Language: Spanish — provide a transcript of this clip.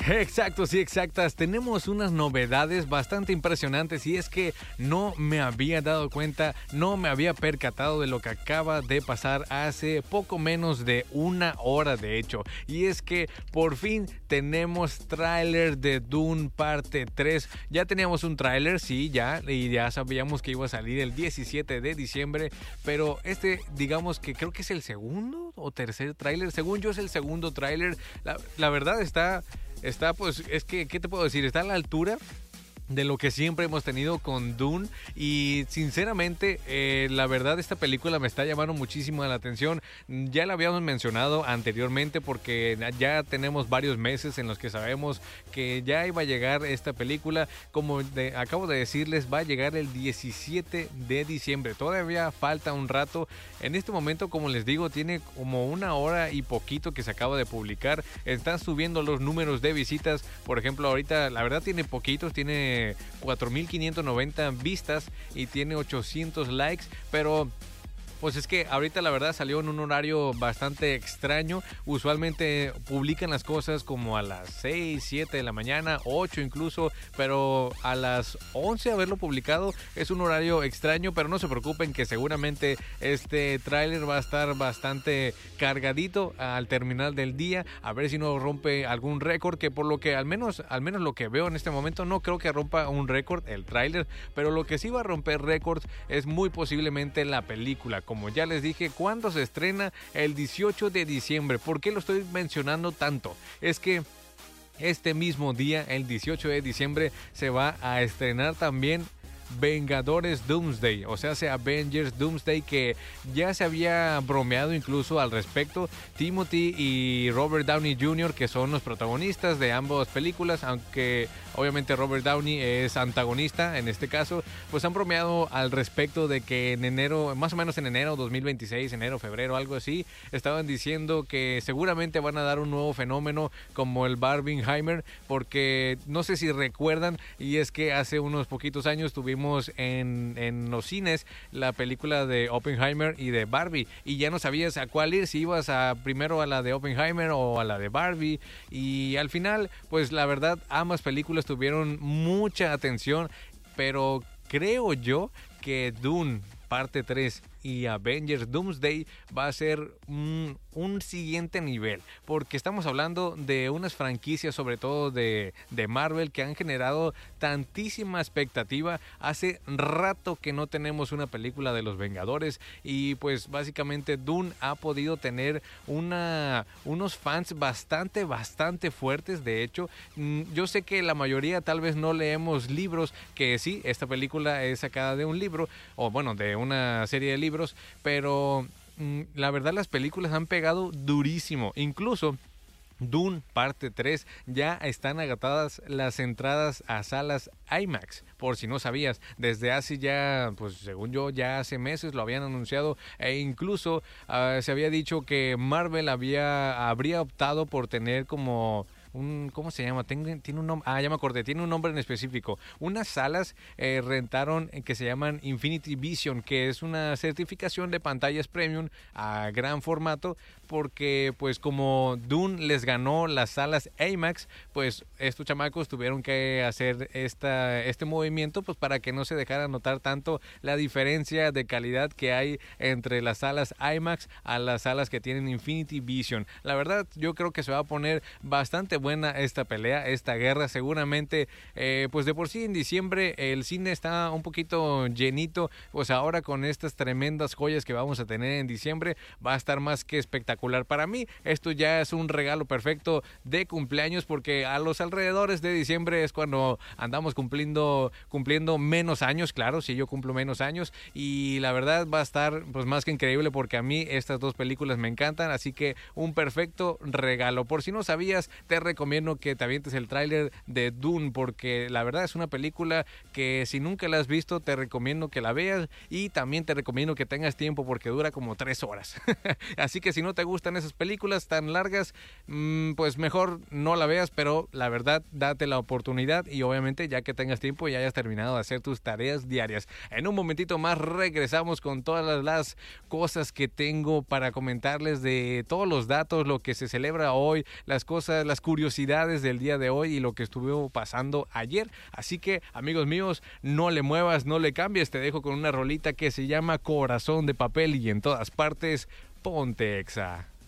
Exacto, sí, exactas. Tenemos unas novedades bastante impresionantes y es que no me había dado cuenta, no me había percatado de lo que acaba de pasar hace poco menos de una hora, de hecho. Y es que por fin tenemos tráiler de Dune parte 3. Ya teníamos un tráiler, sí, y ya sabíamos que iba a salir el 17 de diciembre, pero digamos que creo que es el segundo o tercer tráiler. Según yo es el segundo tráiler. La verdad está pues, es que, ¿qué te puedo decir? Está a la altura de lo que siempre hemos tenido con Dune y sinceramente la verdad esta película me está llamando muchísimo la atención. Ya la habíamos mencionado anteriormente porque ya tenemos varios meses en los que sabemos que ya iba a llegar esta película. Como acabo de decirles, va a llegar el 17 de diciembre. Todavía falta un rato. En este momento, como les digo, tiene como una hora y poquito que se acaba de publicar. Están subiendo los números de visitas. Por ejemplo, ahorita la verdad tiene poquitos, tiene 4,590 vistas y tiene 800 likes, pero pues es que ahorita la verdad salió en un horario bastante extraño. Usualmente publican las cosas como a las 6, 7 de la mañana, 8 incluso, pero a las 11 haberlo publicado es un horario extraño, pero no se preocupen que seguramente este tráiler va a estar bastante cargadito al terminar del día, a ver si no rompe algún récord, que por lo que al menos lo que veo en este momento no creo que rompa un récord el tráiler, pero lo que sí va a romper récords es muy posiblemente la película. Como ya les dije, ¿cuándo se estrena? El 18 de diciembre. ¿Por qué lo estoy mencionando tanto? Es que este mismo día, el 18 de diciembre, se va a estrenar también Vengadores Doomsday, o sea, Avengers Doomsday, que ya se había bromeado incluso al respecto. Timothy y Robert Downey Jr., que son los protagonistas de ambas películas, aunque obviamente Robert Downey es antagonista en este caso, pues han bromeado al respecto de que en enero, más o menos en enero 2026, enero, febrero, algo así, estaban diciendo que seguramente van a dar un nuevo fenómeno como el Barbenheimer, porque no sé si recuerdan, y es que hace unos poquitos años tuvimos en los cines la película de Oppenheimer y de Barbie, y ya no sabías a cuál ir, si ibas primero a la de Oppenheimer o a la de Barbie, y al final pues la verdad ambas películas tuvieron mucha atención, pero creo yo que Dune parte 3 y Avengers Doomsday va a ser un siguiente nivel, porque estamos hablando de unas franquicias, sobre todo de Marvel, que han generado tantísima expectativa. Hace rato que no tenemos una película de los Vengadores y pues básicamente Dune ha podido tener unos fans bastante fuertes. De hecho, yo sé que la mayoría tal vez no leemos libros, que sí, esta película es sacada de un libro, o bueno, de una serie de libros, pero la verdad las películas han pegado durísimo. Incluso Dune parte 3 ya están agotadas las entradas a salas IMAX, por si no sabías. Desde hace ya, pues según yo, ya hace meses lo habían anunciado, e incluso se había dicho que Marvel habría optado por tener como ¿cómo se llama? Tiene un nombre. Ya me acordé. Tiene un nombre en específico. Unas salas rentaron que se llaman Infinity Vision, que es una certificación de pantallas premium a gran formato, porque pues como Dune les ganó las salas IMAX, pues estos chamacos tuvieron que hacer este movimiento pues para que no se dejara notar tanto la diferencia de calidad que hay entre las salas IMAX a las salas que tienen Infinity Vision. La verdad, yo creo que se va a poner bastante buena esta pelea, esta guerra. Seguramente, pues de por sí en diciembre el cine está un poquito llenito, pues ahora con estas tremendas joyas que vamos a tener en diciembre va a estar más que espectacular. Para mí esto ya es un regalo perfecto de cumpleaños, porque a los alrededores de diciembre es cuando andamos cumpliendo menos años. Claro, si yo cumplo menos años, y la verdad va a estar pues más que increíble, porque a mí estas dos películas me encantan, así que un perfecto regalo. Por si no sabías, te recomiendo que te avientes el tráiler de Dune, porque la verdad es una película que si nunca la has visto te recomiendo que la veas, y también te recomiendo que tengas tiempo porque dura como 3 horas. Así que si no te gustan esas películas tan largas, pues mejor no la veas, pero la verdad date la oportunidad, y obviamente ya que tengas tiempo y hayas terminado de hacer tus tareas diarias. En un momentito más regresamos con todas las cosas que tengo para comentarles, de todos los datos, lo que se celebra hoy, las cosas, las curiosidades curiosidades del día de hoy y lo que estuvo pasando ayer. Así que, amigos míos, no le muevas, no le cambies. Te dejo con una rolita que se llama Corazón de Papel y en todas partes, ponte Exa.